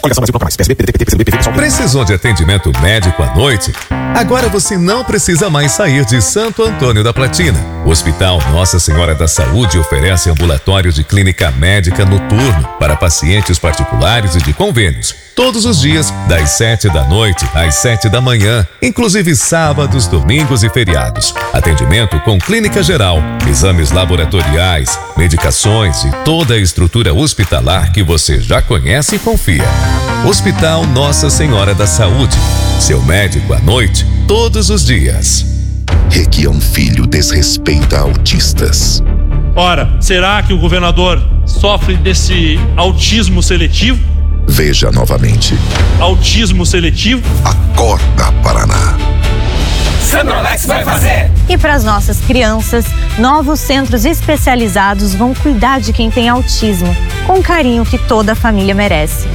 Precisou de atendimento médico à noite? Agora você não precisa mais sair de Santo Antônio da Platina. O Hospital Nossa Senhora da Saúde oferece ambulatório de clínica médica noturno para pacientes particulares e de convênios, todos os dias, das 7 da noite às 7 da manhã, inclusive sábados, domingos e feriados. Atendimento com clínica geral, exames laboratoriais, medicações e toda a estrutura hospitalar que você já conhece e confia. Hospital Nossa Senhora da Saúde. Seu médico à noite, todos os dias. Requião Filho desrespeita autistas. Ora, será que o governador sofre desse autismo seletivo? Veja novamente. Autismo seletivo? Acorda, Paraná. Sandolex vai fazer! E para as nossas crianças, novos centros especializados vão cuidar de quem tem autismo, com o carinho que toda a família merece.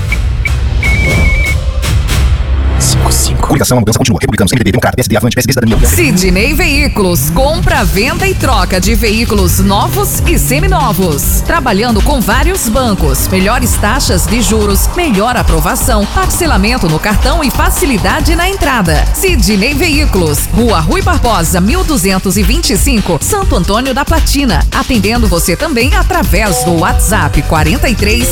5. Coligação, a mudança continua. Republicanos, MDB, Democrata, PSD, Avante, PSB, Cidadania. Sidney Veículos. Compra, venda e troca de veículos novos e seminovos. Trabalhando com vários bancos. Melhores taxas de juros, melhor aprovação, parcelamento no cartão e facilidade na entrada. Sidney Veículos. Rua Rui Barbosa, 1225, Santo Antônio da Platina. Atendendo você também através do WhatsApp 43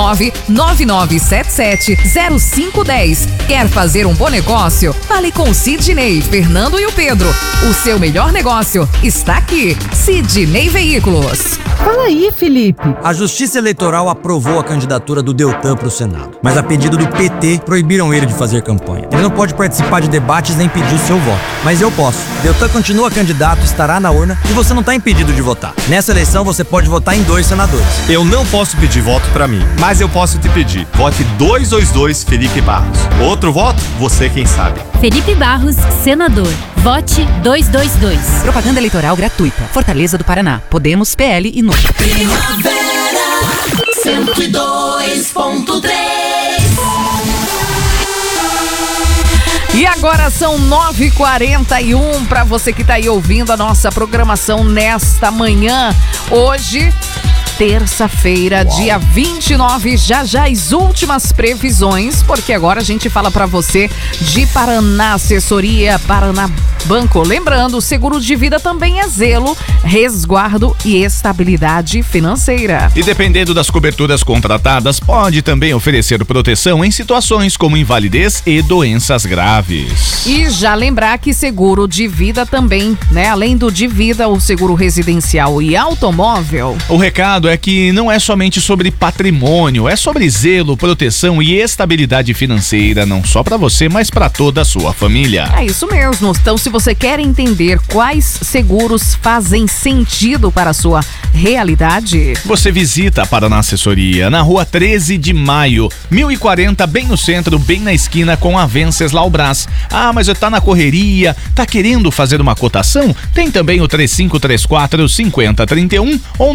99977 0510. Quer fazer um bom negócio? Fale com o Sidney, Fernando e o Pedro. O seu melhor negócio está aqui. Sidney Veículos. Fala aí, Felipe. A Justiça Eleitoral aprovou a candidatura do Deltan para o Senado, mas a pedido do PT proibiram ele de fazer campanha. Ele não pode participar de debates nem pedir o seu voto, mas eu posso. Deltan continua candidato, estará na urna e você não está impedido de votar. Nessa eleição você pode votar em 2 senadores. Eu não posso pedir voto para mim, mas eu posso te pedir. Vote 222 Felipe Barros. Outro voto? Você quem sabe. Felipe Barros, senador. Vote 222. Propaganda eleitoral gratuita. Fortaleza do Paraná. Podemos, PL e Novo. Primavera 102.3. E agora são 9h41 para você que está aí ouvindo a nossa programação nesta manhã. Hoje, terça-feira, dia 29, já as últimas previsões, porque agora a gente fala para você de Paraná Assessoria, Paraná Banco. Lembrando, o seguro de vida também é zelo, resguardo e estabilidade financeira. E dependendo das coberturas contratadas, pode também oferecer proteção em situações como invalidez e doenças graves. E já lembrar que seguro de vida também, né? Além do de vida, o seguro residencial e automóvel. O recado é que não é somente sobre patrimônio, é sobre zelo, proteção e estabilidade financeira, não só para você, mas para toda a sua família. É isso mesmo. Então, se você quer entender quais seguros fazem sentido para a sua realidade, você visita a Paraná Assessoria, na rua 13 de maio, 1040, bem no centro, bem na esquina com a Venceslau Brás. Ah, mas tá na correria, tá querendo fazer uma cotação? Tem também o 3534-5031 ou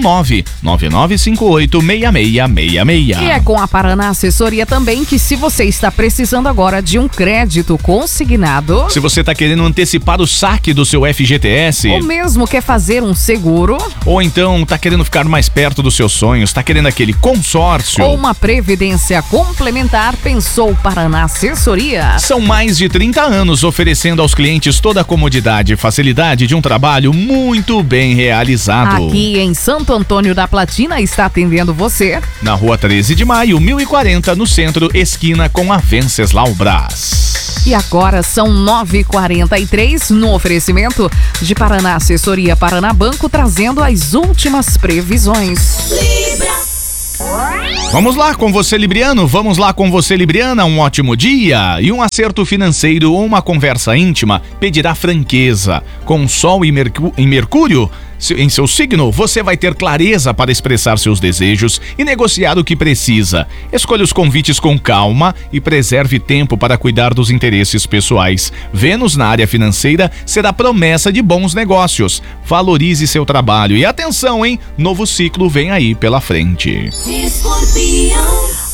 99958-6666. E é com a Paraná Assessoria também que, se você está precisando agora de um crédito consignado, se você tá querendo antecipar o saque do seu FGTS, ou mesmo quer fazer um seguro, ou então tá querendo ficar mais perto dos seus sonhos, tá querendo aquele consórcio ou uma previdência complementar, pensou Paraná Assessoria. São mais de 30 anos oferecendo aos clientes toda a comodidade e facilidade de um trabalho muito bem realizado. Aqui em Santo Antônio da Platina está atendendo você na rua 13 de maio, 1040, no centro, esquina com a Venceslau Brás. E agora são 9h43 no oferecimento de Paraná Assessoria, Paraná Banco, trazendo as últimas previsões. Vamos lá com você, Libriano, vamos lá com você, Libriana, um ótimo dia. E um acerto financeiro ou uma conversa íntima pedirá franqueza. Com Sol e Mercúrio em seu signo, você vai ter clareza para expressar seus desejos e negociar o que precisa. Escolha os convites com calma e preserve tempo para cuidar dos interesses pessoais. Vênus na área financeira será promessa de bons negócios. Valorize seu trabalho e atenção, hein? Novo ciclo vem aí pela frente. Escorpião.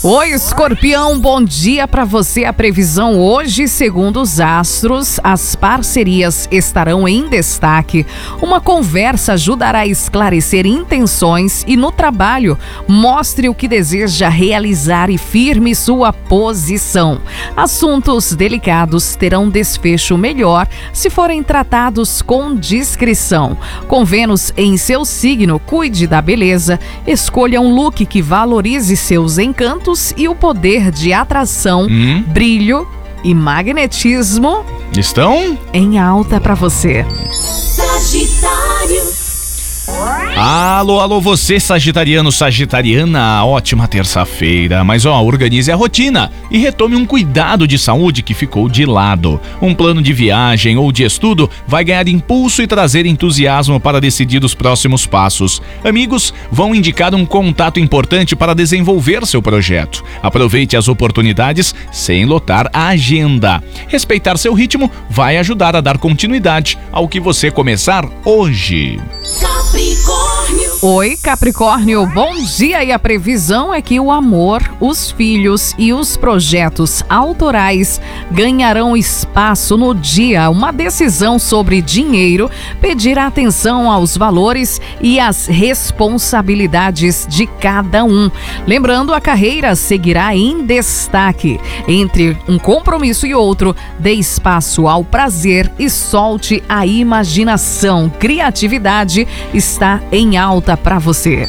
Oi, Escorpião, bom dia para você. A previsão hoje, segundo os astros, as parcerias estarão em destaque. Uma conversa ajudará a esclarecer intenções e no trabalho, mostre o que deseja realizar e firme sua posição. Assuntos delicados terão desfecho melhor se forem tratados com discrição. Com Vênus em seu signo, cuide da beleza, escolha um look que valorize seus encantos e o poder de atração, brilho e magnetismo estão em alta para você. Sagitário. Alô, você sagitariano, sagitariana, ótima terça-feira. Mas organize a rotina e retome um cuidado de saúde que ficou de lado. Um plano de viagem ou de estudo vai ganhar impulso e trazer entusiasmo para decidir os próximos passos. Amigos vão indicar um contato importante para desenvolver seu projeto. Aproveite as oportunidades sem lotar a agenda. Respeitar seu ritmo vai ajudar a dar continuidade ao que você começar hoje. Capricórnio. Oi, Capricórnio, bom dia. E a previsão é que o amor, os filhos e os projetos autorais ganharão espaço no dia. Uma decisão sobre dinheiro pedirá atenção aos valores e às responsabilidades de cada um. Lembrando, a carreira seguirá em destaque. Entre um compromisso e outro, dê espaço ao prazer e solte a imaginação. Criatividade está em alta para você.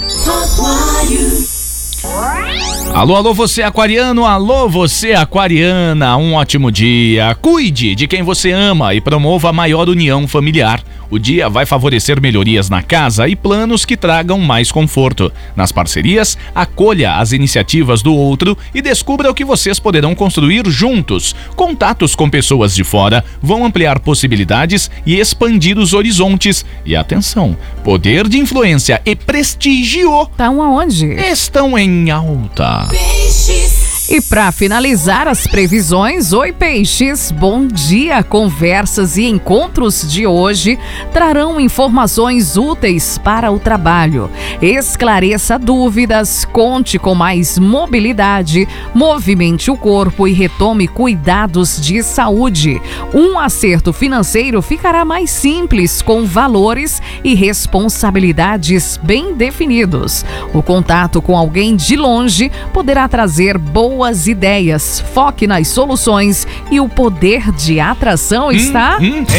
Alô, você aquariano, alô, você aquariana, um ótimo dia. Cuide de quem você ama e promova a maior união familiar. O dia vai favorecer melhorias na casa e planos que tragam mais conforto. Nas parcerias, acolha as iniciativas do outro e descubra o que vocês poderão construir juntos. Contatos com pessoas de fora vão ampliar possibilidades e expandir os horizontes. E atenção, poder de influência e prestígio estão aonde? Estão em alta. Peixes. E para finalizar as previsões, oi Peixes, bom dia. Conversas e encontros de hoje trarão informações úteis para o trabalho. Esclareça dúvidas, conte com mais mobilidade, movimente o corpo e retome cuidados de saúde. Um acerto financeiro ficará mais simples, com valores e responsabilidades bem definidos. O contato com alguém de longe poderá trazer boas ideias. Foque nas soluções e o poder de atração está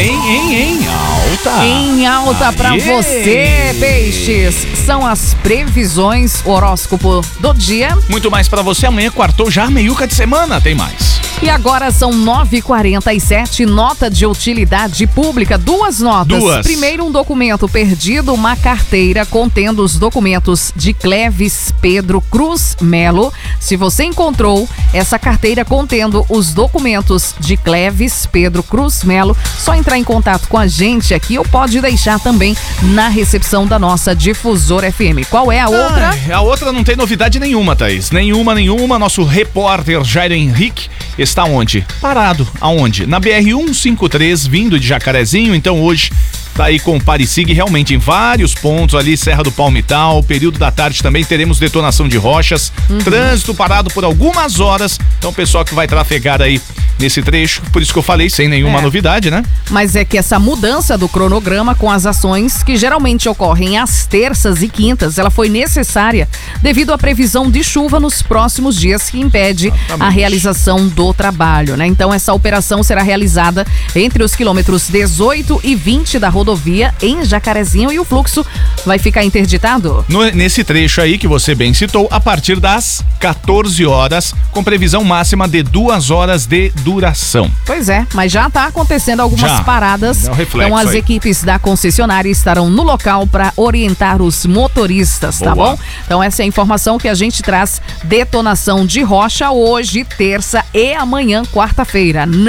em alta. Em alta para você, Peixes. São as previsões, horóscopo do dia. Muito mais para você amanhã, quartou já, meiuca de semana, tem mais. E agora são 9h47, nota de utilidade pública, duas notas. Primeiro, um documento perdido, uma carteira contendo os documentos de Cleves Pedro Cruz Melo. Se você encontrou essa carteira contendo os documentos de Cleves Pedro Cruz Melo, só entrar em contato com a gente aqui ou pode deixar também na recepção da nossa Difusora FM. Qual é a outra? A outra não tem novidade nenhuma, Thaís. Nenhuma. Nosso repórter Jairo Henrique está onde? Parado. Aonde? Na BR-153, vindo de Jacarezinho. Então hoje tá aí com o Parisig realmente em vários pontos ali, Serra do Palmital. Período da tarde também teremos detonação de rochas. Trânsito parado por algumas horas. Então o pessoal que vai trafegar aí nesse trecho, por isso que eu falei, sem nenhuma novidade, né? Mas é que essa mudança do cronograma com as ações que geralmente ocorrem às terças e quintas, ela foi necessária devido à previsão de chuva nos próximos dias que impede a realização do trabalho, né? Então essa operação será realizada entre os quilômetros 18 e 20 da rodovia em Jacarezinho e o fluxo vai ficar interditado? Nesse trecho aí que você bem citou, a partir das 14 horas, com previsão máxima de 2 horas de duração. Pois é, mas já está acontecendo algumas paradas. Então as equipes da concessionária estarão no local para orientar os motoristas, tá bom? Então essa é a informação que a gente traz. Detonação de rocha hoje, terça e amanhã, quarta-feira.